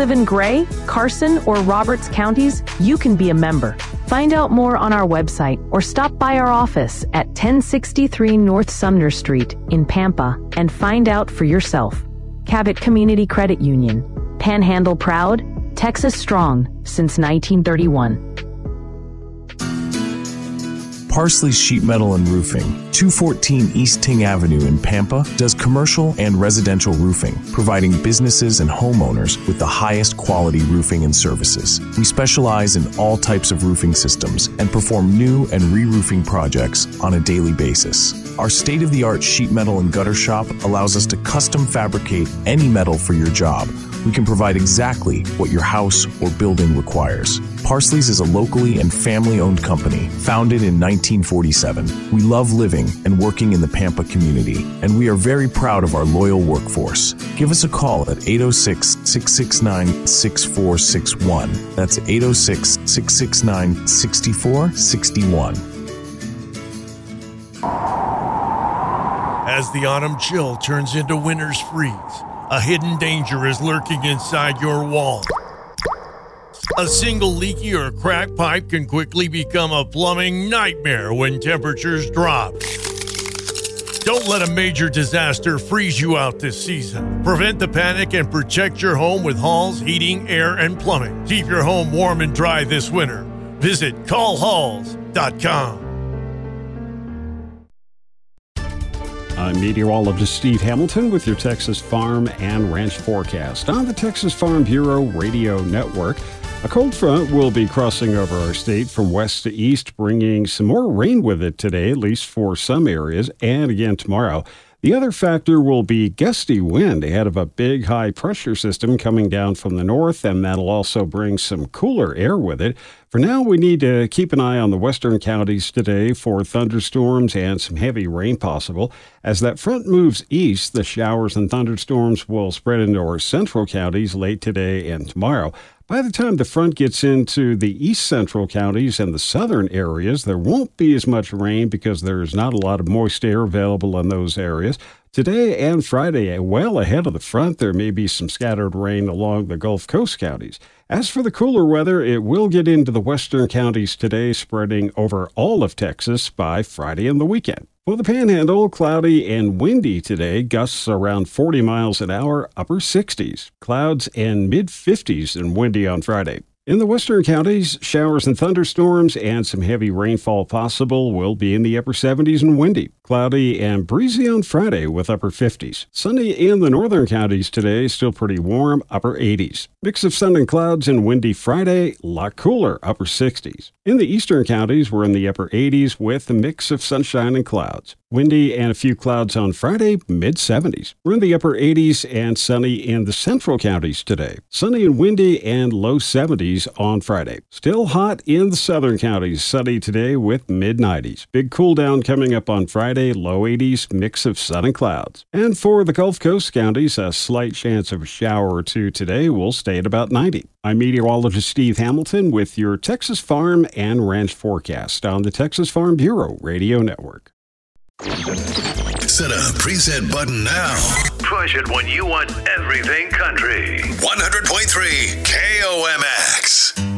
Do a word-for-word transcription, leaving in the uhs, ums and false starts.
live in Gray, Carson, or Roberts counties, you can be a member. Find out more on our website or stop by our office at ten sixty-three North Sumner Street in Pampa and find out for yourself. Cabot Community Credit Union. Panhandle proud, Texas strong since nineteen thirty-one. Parsley's Sheet Metal and Roofing, two fourteen East Ting Avenue in Pampa, does commercial and residential roofing, providing businesses and homeowners with the highest quality roofing and services. We specialize in all types of roofing systems and perform new and re-roofing projects on a daily basis. Our state-of-the-art sheet metal and gutter shop allows us to custom fabricate any metal for your job. We can provide exactly what your house or building requires. Parsley's is a locally and family-owned company founded in nineteen forty-seven. We love living and working in the Pampa community, and we are very proud of our loyal workforce. Give us a call at eight oh six, six six nine, six four six one. That's eight oh six, six six nine, six four six one. As the autumn chill turns into winter's freeze, a hidden danger is lurking inside your wall. A single leaky or cracked pipe can quickly become a plumbing nightmare when temperatures drop. Don't let a major disaster freeze you out this season. Prevent the panic and protect your home with Hall's Heating, Air, and Plumbing. Keep your home warm and dry this winter. Visit call halls dot com. I'm meteorologist Steve Hamilton with your Texas Farm and Ranch forecast on the Texas Farm Bureau Radio Network. A cold front will be crossing over our state from west to east, bringing some more rain with it today, at least for some areas, and again tomorrow. The other factor will be gusty wind ahead of a big high pressure system coming down from the north, and that'll also bring some cooler air with it. For now, we need to keep an eye on the western counties today for thunderstorms and some heavy rain possible. As that front moves east, the showers and thunderstorms will spread into our central counties late today and tomorrow. By the time the front gets into the east central counties and the southern areas, there won't be as much rain because there's not a lot of moist air available in those areas. Today and Friday, well ahead of the front, there may be some scattered rain along the Gulf Coast counties. As for the cooler weather, it will get into the western counties today, spreading over all of Texas by Friday and the weekend. For the Panhandle, cloudy and windy today, gusts around forty miles an hour, upper sixties. Clouds and mid-fifties and windy on Friday. In the western counties, showers and thunderstorms and some heavy rainfall possible will be in the upper seventies and windy. Cloudy and breezy on Friday with upper fifties. Sunny in the northern counties today, still pretty warm, upper eighties. Mix of sun and clouds and windy Friday, a lot cooler, upper sixties. In the eastern counties, we're in the upper eighties with a mix of sunshine and clouds. Windy and a few clouds on Friday, mid-seventies. We're in the upper eighties and sunny in the central counties today. Sunny and windy and low seventies on Friday. Still hot in the southern counties. Sunny today with mid-nineties. Big cool down coming up on Friday, low eighties, mix of sun and clouds. And for the Gulf Coast counties, a slight chance of a shower or two today will stay at about ninety. I'm meteorologist Steve Hamilton with your Texas Farm and Ranch forecast on the Texas Farm Bureau Radio Network. Set a preset button now. Push it when you want everything country. one hundred point three K O M X.